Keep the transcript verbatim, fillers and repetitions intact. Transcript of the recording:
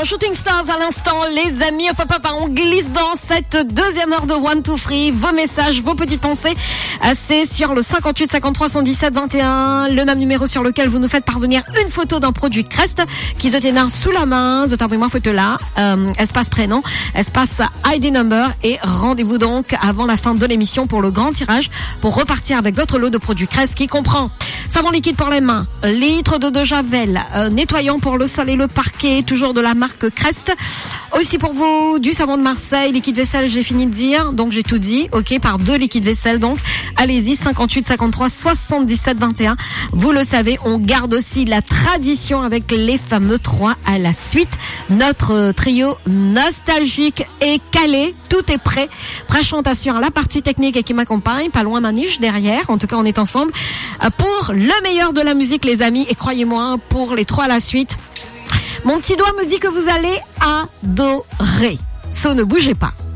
Shooting Stars à l'instant, les amis. Hop, hop, hop, on glisse dans cette deuxième heure de One to Free. Vos messages, vos petites pensées, c'est sur le cinquante-huit cinquante-trois cent dix-sept vingt et un, le même numéro sur lequel vous nous faites parvenir une photo d'un produit Crest qui se tient sous la main. Vous avez moi photo là, euh, espace prénom, espace I D number, et rendez-vous donc avant la fin de l'émission pour le grand tirage pour repartir avec votre lot de produits Crest qui comprend savon liquide pour les mains, litre d'eau de javel, euh, nettoyant pour le sol et le parquet, toujours de la marque Crest. Aussi pour vous, du savon de Marseille, liquide vaisselle, j'ai fini de dire, donc j'ai tout dit, ok, par deux liquides vaisselle, donc allez-y, cinquante-huit cinquante-trois soixante-dix-sept vingt et un. Vous le savez, on garde aussi la tradition avec les fameux trois à la suite. Notre trio nostalgique est calé, tout est prêt. Prachon t'assure la partie technique et qui m'accompagne, pas loin Maniche derrière, en tout cas on est ensemble pour le meilleur de la musique les amis, et croyez-moi, pour les trois à la suite, mon petit doigt me dit que vous allez adorer. So ne bougez pas.